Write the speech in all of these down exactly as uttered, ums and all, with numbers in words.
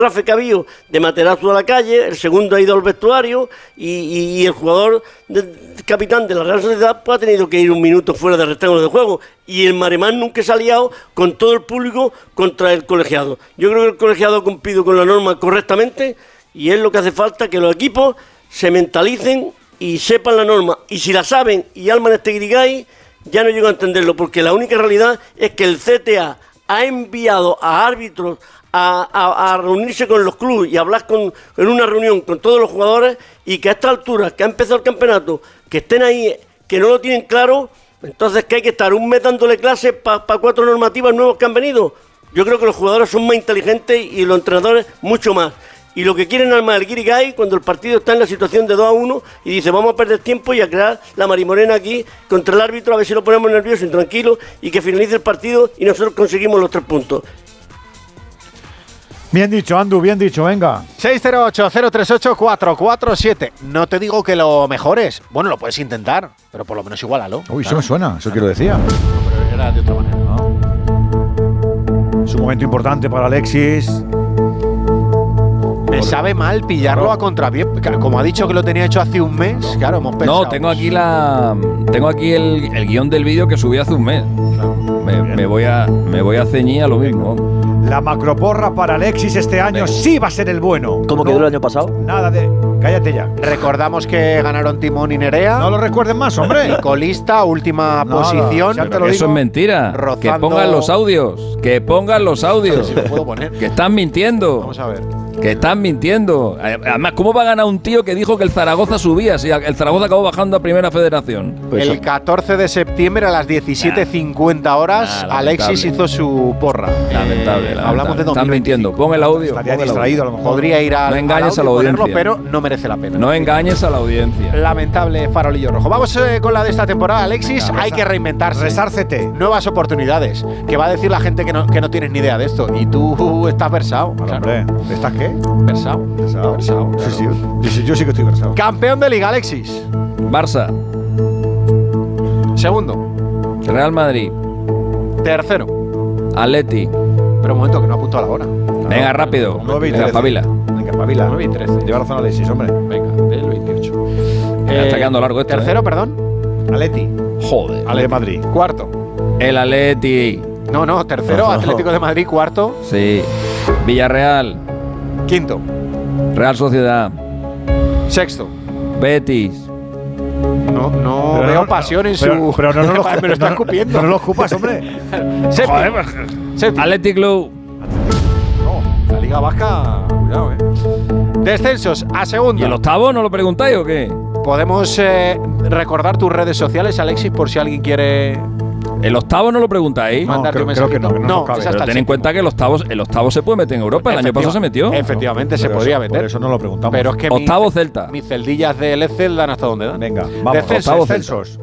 Rafa Cabillo de Materazo a la calle, el segundo ha ido al vestuario y, y, y el jugador de, capitán de la Real Sociedad pues ha tenido que ir un minuto fuera del rectángulo de juego y el Maremán nunca se ha liado con todo el público contra el colegiado. Yo creo que el colegiado ha cumplido con la norma correctamente y es lo que hace falta, que los equipos se mentalicen y sepan la norma, y si la saben y alman este grigay, ya no llego a entenderlo, porque la única realidad es que el C T A ha enviado a árbitros A, a, a reunirse con los clubes y hablar con, en una reunión con todos los jugadores, y que a esta altura, que ha empezado el campeonato, que estén ahí, que no lo tienen claro, entonces que hay que estar un mes dándole clases para pa cuatro normativas nuevos que han venido. Yo creo que los jugadores son más inteligentes y los entrenadores mucho más. Y lo que quieren armar el guirigay cuando el partido está en la situación de dos a uno y dice vamos a perder tiempo y a crear la marimorena aquí contra el árbitro, a ver si lo ponemos nervioso y tranquilo y que finalice el partido y nosotros conseguimos los tres puntos. Bien dicho, Andu, bien dicho, venga. seis cero ocho, cero tres ocho, cuatro cuatro siete. No te digo que lo mejores. Bueno, lo puedes intentar, pero por lo menos igualalo. Uy, claro. Eso me suena, eso quiero decir. No, pero era de otra manera. ¿No? Es un momento importante para Alexis. Me sabe mal pillarlo a contrapié. Como ha dicho que lo tenía hecho hace un mes, claro, hemos pensado. No, tengo aquí la, tengo aquí el, el guión del vídeo que subí hace un mes. Claro. Me, me voy a, me voy a ceñir a lo mismo. La macroporra para Alexis este año Venga. sí va a ser el bueno. ¿Cómo quedó el año pasado? Nada de… Cállate ya. Recordamos que ganaron Timón y Nerea. No lo recuerden más, hombre. Colista, última Nada, posición. ya te lo Eso digo. es mentira. Rozando- Que pongan los audios. Que pongan los audios. Si lo puedo poner. Que están mintiendo. Vamos a ver. Que están mintiendo. Además, ¿cómo va a ganar un tío que dijo que el Zaragoza subía si el Zaragoza acabó bajando a Primera Federación? Pues el eso. catorce de septiembre a las diecisiete cincuenta horas, Nah, Alexis lamentable. hizo su porra. Lamentable, Eh, lamentable. Hablamos de dos Están mil veinticinco. mintiendo. Pon el audio. Estaría pon el distraído a audio. lo mejor. Podría ir al, No engañes al a la audio y ponerlo, audiencia. pero no merece la pena. No engañes a la audiencia. Lamentable farolillo rojo. Vamos eh, con la de esta temporada, Alexis. Venga, Hay resa- que reinventarse. Resárcete. Nuevas oportunidades. Que va a decir la gente que no, que no tienes ni idea de esto. Y tú estás versado. Bueno, Claro. hombre, ¿estás qué? Versado. Versado. Versado, Sí, sí, claro. yo, sí- yo sí que estoy versado. Campeón de Liga, Alexis. Barça, Segundo. Real Madrid, Tercero. Atleti. Pero un momento, que no apunto a la hora. Venga, rápido. nueve y Venga, trece. espabila. Venga, pavila. nueve y trece. Lleva razón Alexis, hombre. Venga, del veintiocho. Ya está quedando largo esto, Tercero, ¿eh? perdón. Aleti. Joder. Ale de Madrid. Cuarto. El Atleti. No, no, tercero, Atlético de Madrid. Cuarto. Sí. Villarreal. Quinto. Real Sociedad. Sexto. Betis. No, no Pero veo no- pasión en pero- su. Pero no, no, lo, me lo está no, escupiendo. No, no lo ocupas, hombre. Séptimo. Joder, pues, Séptimo. Athletic Club. No, la Liga Vasca, cuidado, eh. Descensos a segunda. ¿Y el octavo no lo preguntáis o qué? Podemos eh, recordar tus redes sociales, Alexis, por si alguien quiere El octavo no lo preguntáis. No, mandarte creo- un creo que mensajito. no, que no nos cabe. es hasta Pero el ten en séptimo. cuenta que el octavo, el octavo se puede meter en Europa. El año pasado se metió. Efectivamente, se Por podría eso- meter. Por eso no lo preguntamos. Pero es que Octavo mi, Celta. mis celdillas del Excel dan hasta donde dan. Venga, vamos. Descensos. Octavo descensos.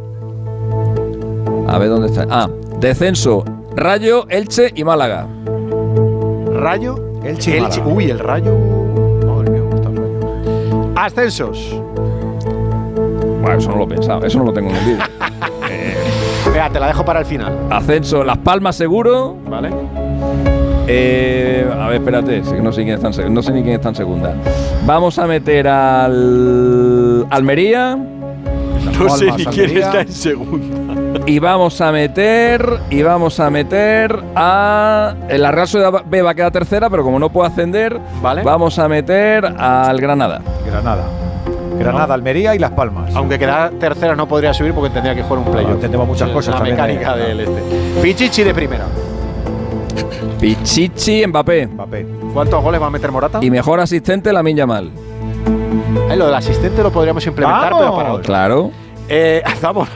A ver dónde está. Ah, descenso. Rayo, Elche y Málaga. Rayo. Elche y Málaga. Uy, el Rayo. Madre mía, cómo está el Rayo. Ascensos. Bueno, eso no lo he pensado. Eso no lo tengo en el vídeo. Vea, te la dejo para el final. Ascenso. Las Palmas seguro. ¿Vale? Eh, a ver, espérate. es que No sé, quién está en seg- no sé ni quién está en segunda. Vamos a meter al Almería. No sé Palmas, ni quién Almería. está en segunda. Y vamos a meter. Y vamos a meter a. La Real Sociedad B va a quedar tercera, pero como no puede ascender, Vale. vamos a meter al Granada. Granada. Granada, Almería y Las Palmas. Aunque quedara tercera no podría subir porque tendría que jugar un playoff. Bueno, entendemos muchas Es cosas La también, mecánica eh. del este. Pichichi de primera. Pichichi, Mbappé. Mbappé. ¿Cuántos goles va a meter Morata? Y mejor asistente, Lamine Yamal. Eh, lo del asistente lo podríamos implementar, ¡Vamos! pero para otro. Claro. Eh, Zamora.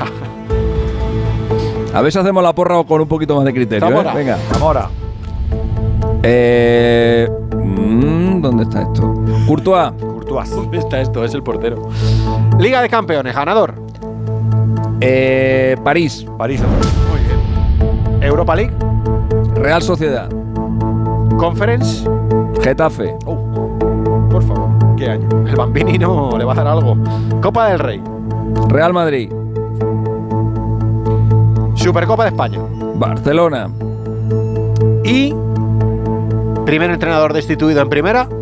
A ver si hacemos la porra con un poquito más de criterio. ¿eh? Zamora. Venga. Zamora. Eh, mm, ¿Dónde está esto? Courtois. Courtois. ¿Dónde está esto? Es el portero. Liga de Campeones, ganador. Eh, París. París. Muy bien. Europa League. Real Sociedad. Conference. Getafe. Por favor, ¿qué año? El Bambini no le va a dar algo. Copa del Rey. Real Madrid. Supercopa de España. Barcelona. Y Primer entrenador destituido en primera.